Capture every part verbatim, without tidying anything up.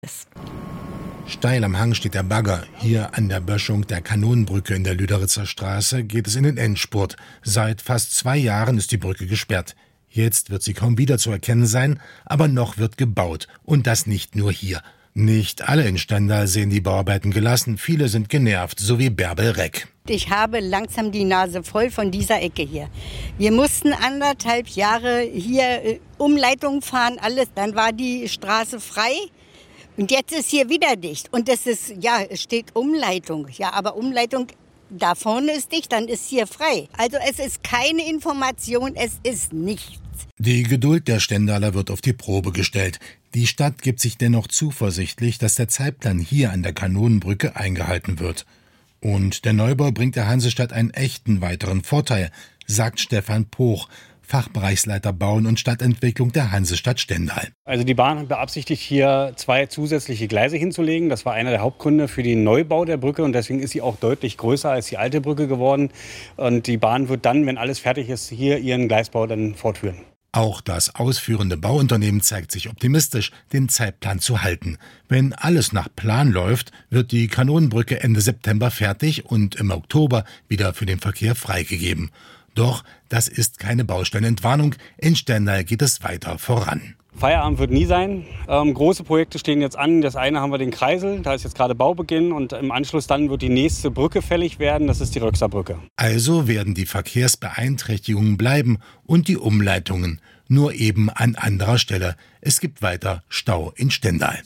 Steil am Hang steht der Bagger. Hier an der Böschung der Kanonenbrücke in der Lüderitzer Straße geht es in den Endspurt. Seit fast zwei Jahren ist die Brücke gesperrt. Jetzt wird sie kaum wieder zu erkennen sein, aber noch wird gebaut. Und das nicht nur hier. Nicht alle in Stendal sehen die Bauarbeiten gelassen. Viele sind genervt, so wie Bärbel Reck. Ich habe langsam die Nase voll von dieser Ecke hier. Wir mussten anderthalb Jahre hier äh, Umleitung fahren, alles. Dann war die Straße frei. Und jetzt ist hier wieder dicht. Und das ist, ja, es steht Umleitung. Ja, aber Umleitung, da vorne ist dicht, dann ist hier frei. Also es ist keine Information, es ist nichts. Die Geduld der Stendaler wird auf die Probe gestellt. Die Stadt gibt sich dennoch zuversichtlich, dass der Zeitplan hier an der Kanonenbrücke eingehalten wird. Und der Neubau bringt der Hansestadt einen echten weiteren Vorteil, sagt Stefan Poch, Fachbereichsleiter Bauen und Stadtentwicklung der Hansestadt Stendal. Also die Bahn beabsichtigt hier zwei zusätzliche Gleise hinzulegen. Das war einer der Hauptgründe für den Neubau der Brücke und deswegen ist sie auch deutlich größer als die alte Brücke geworden. Und die Bahn wird dann, wenn alles fertig ist, hier ihren Gleisbau dann fortführen. Auch das ausführende Bauunternehmen zeigt sich optimistisch, den Zeitplan zu halten. Wenn alles nach Plan läuft, wird die Kanonenbrücke Ende September fertig und im Oktober wieder für den Verkehr freigegeben. Doch das ist keine Baustellenentwarnung. In Stendal geht es weiter voran. Feierabend wird nie sein. Ähm, große Projekte stehen jetzt an. Das eine haben wir den Kreisel, da ist jetzt gerade Baubeginn und im Anschluss dann wird die nächste Brücke fällig werden, das ist die Röxer Brücke. Also werden die Verkehrsbeeinträchtigungen bleiben und die Umleitungen, nur eben an anderer Stelle. Es gibt weiter Stau in Stendal.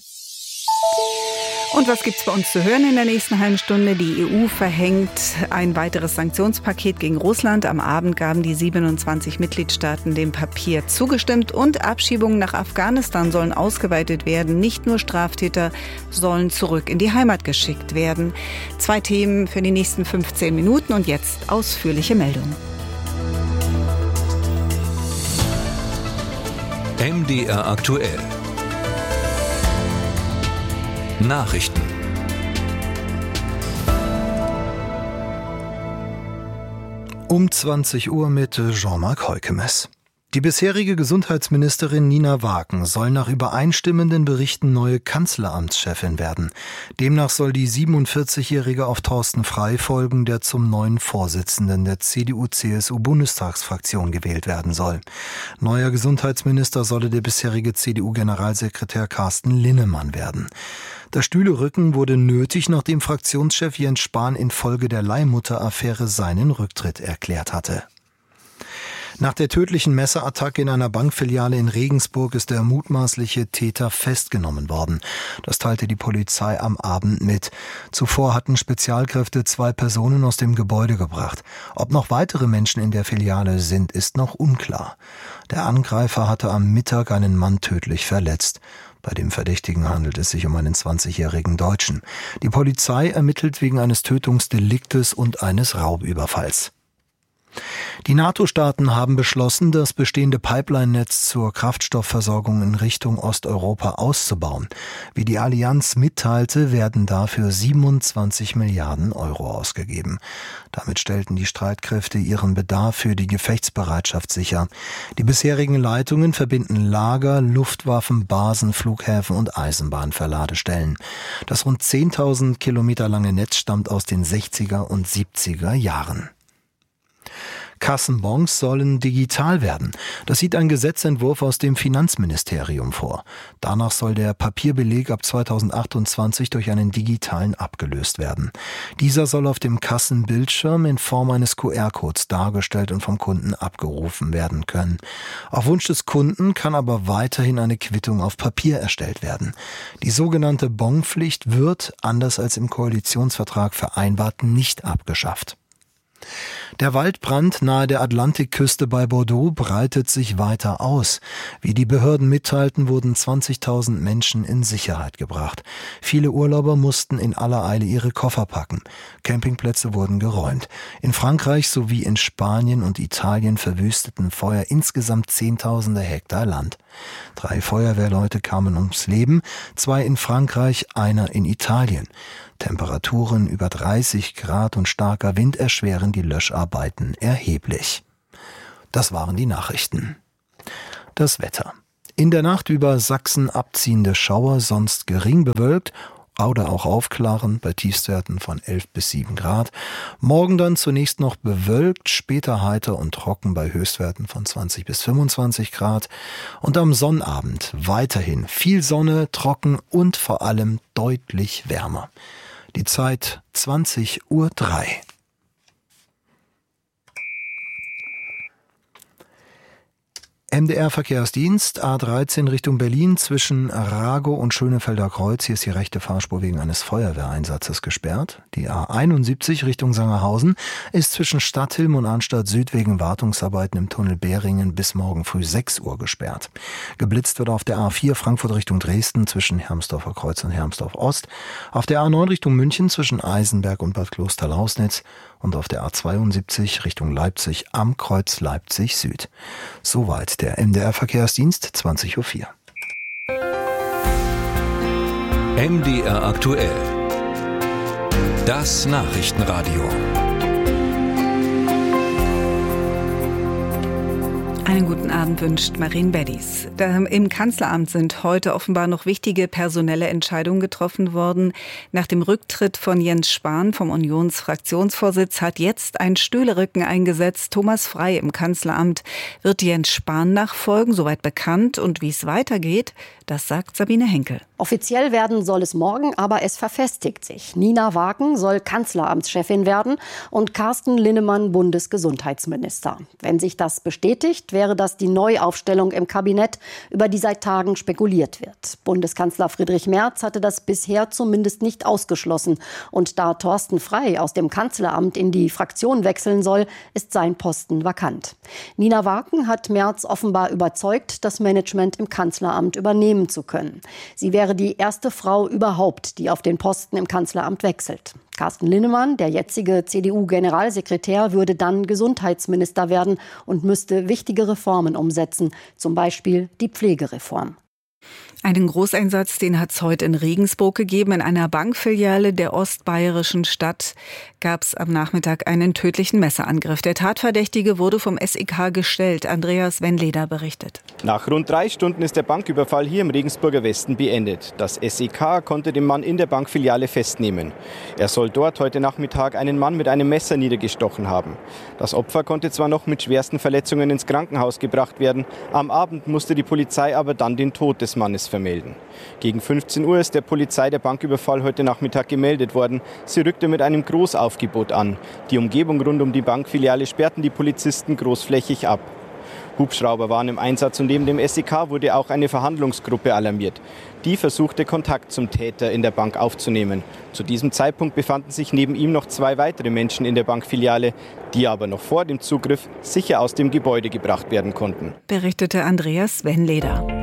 Und was gibt's bei uns zu hören in der nächsten halben Stunde? Die E U verhängt ein weiteres Sanktionspaket gegen Russland. Am Abend gaben die siebenundzwanzig Mitgliedstaaten dem Papier zugestimmt und Abschiebungen nach Afghanistan sollen ausgeweitet werden. Nicht nur Straftäter sollen zurück in die Heimat geschickt werden. Zwei Themen für die nächsten fünfzehn Minuten und jetzt ausführliche Meldungen. M D R aktuell. Nachrichten. Um zwanzig Uhr mit Jean-Marc Heukemes. Die bisherige Gesundheitsministerin Nina Waken soll nach übereinstimmenden Berichten neue Kanzleramtschefin werden. Demnach soll die siebenundvierzigjährige auf Thorsten Frey folgen, der zum neuen Vorsitzenden der C D U C S U-Bundestagsfraktion gewählt werden soll. Neuer Gesundheitsminister solle der bisherige C D U-Generalsekretär Carsten Linnemann werden. Das Stühlerücken wurde nötig, nachdem Fraktionschef Jens Spahn infolge der Leihmutter-Affäre seinen Rücktritt erklärt hatte. Nach der tödlichen Messerattacke in einer Bankfiliale in Regensburg ist der mutmaßliche Täter festgenommen worden. Das teilte die Polizei am Abend mit. Zuvor hatten Spezialkräfte zwei Personen aus dem Gebäude gebracht. Ob noch weitere Menschen in der Filiale sind, ist noch unklar. Der Angreifer hatte am Mittag einen Mann tödlich verletzt. Bei dem Verdächtigen handelt es sich um einen zwanzigjährigen Deutschen. Die Polizei ermittelt wegen eines Tötungsdeliktes und eines Raubüberfalls. Die NATO-Staaten haben beschlossen, das bestehende Pipeline-Netz zur Kraftstoffversorgung in Richtung Osteuropa auszubauen. Wie die Allianz mitteilte, werden dafür siebenundzwanzig Milliarden Euro ausgegeben. Damit stellten die Streitkräfte ihren Bedarf für die Gefechtsbereitschaft sicher. Die bisherigen Leitungen verbinden Lager, Luftwaffen, Basen, Flughäfen und Eisenbahnverladestellen. Das rund zehntausend Kilometer lange Netz stammt aus den sechziger und siebziger Jahren. Kassenbons sollen digital werden. Das sieht ein Gesetzentwurf aus dem Finanzministerium vor. Danach soll der Papierbeleg ab zweitausendachtundzwanzig durch einen digitalen abgelöst werden. Dieser soll auf dem Kassenbildschirm in Form eines Q R-Codes dargestellt und vom Kunden abgerufen werden können. Auf Wunsch des Kunden kann aber weiterhin eine Quittung auf Papier erstellt werden. Die sogenannte Bonpflicht wird, anders als im Koalitionsvertrag vereinbart, nicht abgeschafft. Der Waldbrand nahe der Atlantikküste bei Bordeaux breitet sich weiter aus. Wie die Behörden mitteilten, wurden zwanzigtausend Menschen in Sicherheit gebracht. Viele Urlauber mussten in aller Eile ihre Koffer packen. Campingplätze wurden geräumt. In Frankreich sowie in Spanien und Italien verwüsteten Feuer insgesamt Zehntausende Hektar Land. Drei Feuerwehrleute kamen ums Leben, zwei in Frankreich, einer in Italien. Temperaturen über dreißig Grad und starker Wind erschweren die Löscharbeiten erheblich. Das waren die Nachrichten. Das Wetter. In der Nacht über Sachsen abziehende Schauer, sonst gering bewölkt oder auch aufklaren bei Tiefstwerten von elf bis sieben Grad. Morgen dann zunächst noch bewölkt, später heiter und trocken bei Höchstwerten von zwanzig bis fünfundzwanzig Grad. Und am Sonnabend weiterhin viel Sonne, trocken und vor allem deutlich wärmer. Die Zeit zwanzig Uhr drei. M D R-Verkehrsdienst, A dreizehn Richtung Berlin zwischen Ragow und Schönefelder Kreuz. Hier ist die rechte Fahrspur wegen eines Feuerwehreinsatzes gesperrt. Die A einundsiebzig Richtung Sangerhausen ist zwischen Stadthilm und Arnstadt Süd wegen Wartungsarbeiten im Tunnel Beringen bis morgen früh sechs Uhr gesperrt. Geblitzt wird auf der A vier Frankfurt Richtung Dresden zwischen Hermsdorfer Kreuz und Hermsdorf Ost. Auf der A neun Richtung München zwischen Eisenberg und Bad Kloster-Lausnitz. Und auf der A zweiundsiebzig Richtung Leipzig am Kreuz Leipzig Süd. Soweit der M D R-Verkehrsdienst, zwanzig Uhr vier. M D R aktuell. Das Nachrichtenradio. Einen guten Abend wünscht Marien Beddies. Im Kanzleramt sind heute offenbar noch wichtige personelle Entscheidungen getroffen worden. Nach dem Rücktritt von Jens Spahn vom Unionsfraktionsvorsitz hat jetzt ein Stühlerücken eingesetzt. Thomas Frey im Kanzleramt wird Jens Spahn nachfolgen, soweit bekannt. Und wie es weitergeht, das sagt Sabine Henkel. Offiziell werden soll es morgen, aber es verfestigt sich. Nina Waken soll Kanzleramtschefin werden und Carsten Linnemann Bundesgesundheitsminister. Wenn sich das bestätigt, wäre das die Neuaufstellung im Kabinett, über die seit Tagen spekuliert wird. Bundeskanzler Friedrich Merz hatte das bisher zumindest nicht ausgeschlossen. Und da Thorsten Frey aus dem Kanzleramt in die Fraktion wechseln soll, ist sein Posten vakant. Nina Waken hat Merz offenbar überzeugt, das Management im Kanzleramt übernehmen zu können. Sie wäre die erste Frau überhaupt, die auf den Posten im Kanzleramt wechselt. Carsten Linnemann, der jetzige C D U-Generalsekretär, würde dann Gesundheitsminister werden und müsste wichtige Reformen umsetzen, zum Beispiel die Pflegereform. Einen Großeinsatz, den hat es heute in Regensburg gegeben. In einer Bankfiliale der ostbayerischen Stadt gab es am Nachmittag einen tödlichen Messerangriff. Der Tatverdächtige wurde vom S E K gestellt. Andreas Wenleder berichtet. Nach rund drei Stunden ist der Banküberfall hier im Regensburger Westen beendet. Das S E K konnte den Mann in der Bankfiliale festnehmen. Er soll dort heute Nachmittag einen Mann mit einem Messer niedergestochen haben. Das Opfer konnte zwar noch mit schwersten Verletzungen ins Krankenhaus gebracht werden. Am Abend musste die Polizei aber dann den Tod des Mannes vermelden. Gegen fünfzehn Uhr ist der Polizei der Banküberfall heute Nachmittag gemeldet worden. Sie rückte mit einem Großaufgebot an. Die Umgebung rund um die Bankfiliale sperrten die Polizisten großflächig ab. Hubschrauber waren im Einsatz und neben dem S E K wurde auch eine Verhandlungsgruppe alarmiert. Die versuchte, Kontakt zum Täter in der Bank aufzunehmen. Zu diesem Zeitpunkt befanden sich neben ihm noch zwei weitere Menschen in der Bankfiliale, die aber noch vor dem Zugriff sicher aus dem Gebäude gebracht werden konnten. Berichtete Andreas Wenleder.